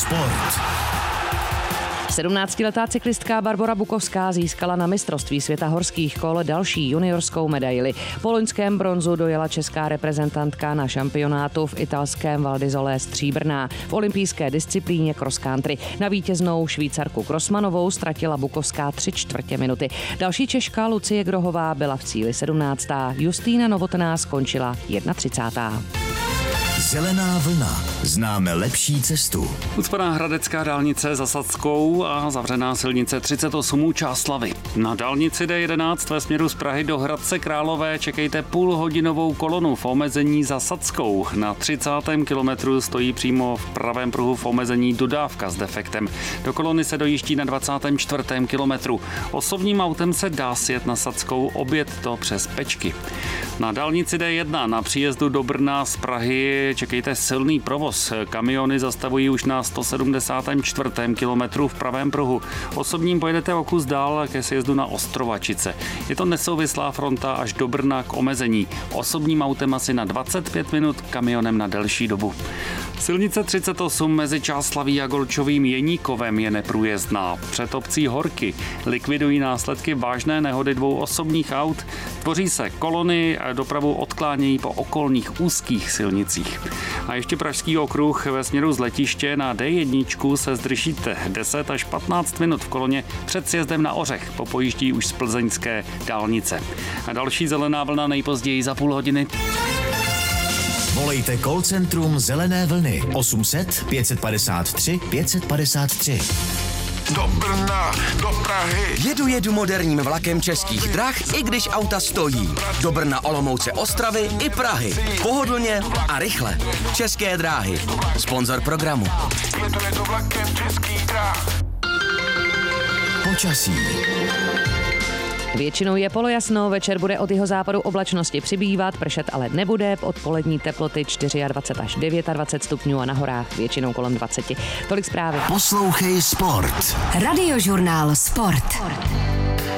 sport. 17letá cyklistka Barbora Bukovská získala na mistrovství světa horských kol další juniorskou medaili. Po loňském bronzu dojela česká reprezentantka na šampionátu v italském Val di Sole stříbrná. V olympijské disciplíně cross country. Na vítěznou Švýcarku Crossmanovou ztratila Bukovská 3/4 minuty. Další Češka Lucie Grohová byla v cíli 17. Justýna Novotná skončila 31. Zelená vlna. Známe lepší cestu. Ucpaná hradecká dálnice za Sadskou a zavřená silnice 38 u Čáslavi. Na dálnici D11 ve směru z Prahy do Hradce Králové čekejte půlhodinovou kolonu v omezení za Sadskou. Na 30. kilometru stojí přímo v pravém pruhu v omezení dodávka s defektem. Do kolony se dojíždí na 24. kilometru. Osobním autem se dá sjet na Sadskou, objet to přes Pečky. Na dálnici D1 na příjezdu do Brna z Prahy čekejte silný provoz. Kamiony zastavují už na 174. kilometru v pravém pruhu. Osobním pojedete o kus dál ke sjezdu na Ostrovačice. Je to nesouvislá fronta až do Brna k omezení. Osobním autem asi na 25 minut, kamionem na delší dobu. Silnice 38 mezi Čáslaví a Golčovým Jeníkovem je neprůjezdná. Před obcí Horky likvidují následky vážné nehody dvou osobních aut. Tvoří se kolony a dopravu odklánějí po okolních úzkých silnicích. A ještě Pražský okruh ve směru z letiště na D1 se zdržíte 10 až 15 minut v koloně před sjezdem na Ořech. Popojíždí už z plzeňské dálnice. A další zelená vlna nejpozději za půl hodiny. Volejte call centrum Zelené vlny 800 553 553. Do Brna, do Prahy. Jedu moderním vlakem Českých drah, i když auta stojí. Do Brna, Olomouce, Ostravy i Prahy. Pohodlně a rychle. České dráhy. Sponzor programu. Jedu vlakem Českých drah. Počasí. Většinou je polojasno, večer bude od jihozápadu oblačnosti přibývat, pršet ale nebude, odpolední teploty 24 až 29 stupňů a na horách většinou kolem 20. Tolik zprávy. Poslouchej sport. Radiožurnál Sport.